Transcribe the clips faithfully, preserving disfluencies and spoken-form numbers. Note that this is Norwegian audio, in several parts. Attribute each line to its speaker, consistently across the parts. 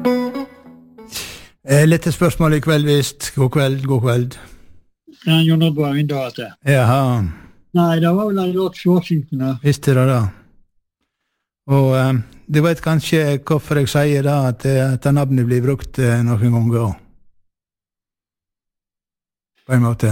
Speaker 1: Lite spørsmål I kveld, visst. God kveld, god kveld.
Speaker 2: Ja, Jon Robba, min dag til.
Speaker 1: Jaha.
Speaker 2: Nei, det var vel en George Washington da.
Speaker 1: Visste det da. Og um, du vet kanskje hvorfor jeg sier da, at, at navnet blir brukt uh, noen ganger. På en måte.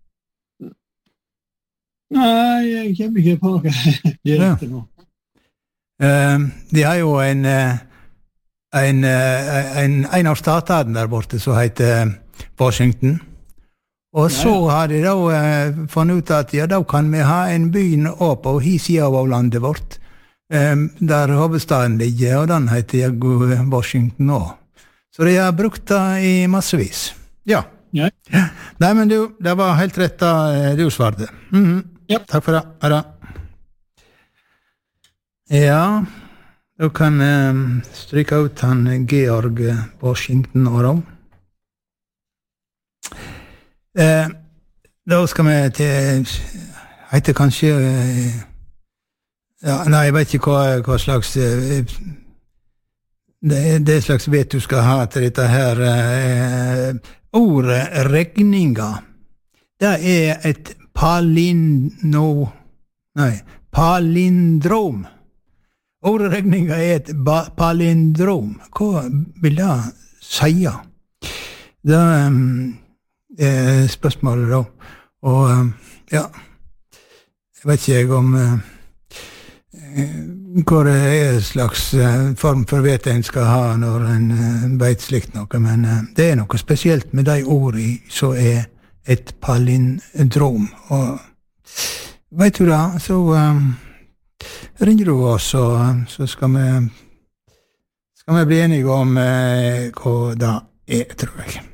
Speaker 2: Nei, jeg kommer ikke på hva det er til nå.
Speaker 1: Um, de har jo en... Uh, En, en, en av statene der borte som heter Washington. Og så ja, ja. Har de da uh, funnet ut at ja, da kan vi ha en by oppe på hi siden av landet vårt, um, der hovedstaden ligger, og den heter Washington også. Så de har brukt det I massevis. Ja.
Speaker 2: Ja.
Speaker 1: Nei, men du, det var helt rett da du svarte. Mm-hmm.
Speaker 2: Ja.
Speaker 1: Takk for det. Ha det. Ja... Du kan um, stryke ut han Georg Washington og da. Eh, da skal vi til, heter kanskje, eh, ja, nei, jeg vet ikke hva, hva slags, eh, det, det slags vet du skal ha til dette her. Eh, ordet regninga, det er et palino, nei, palindrom. Ordregninga er et palindrom. Hva vil det si? Det um, er spørsmålet da. Og um, ja, jeg vet ikke om uh, hva det er slags uh, form for vet en skal ha når en uh, vet slikt noe, men uh, det er noe spesielt med de ordene som er et palindrom. Og vet du da, så... Um, ringer du oss, så, så skal vi skal vi bli enige om eh, hva det er, tror jeg.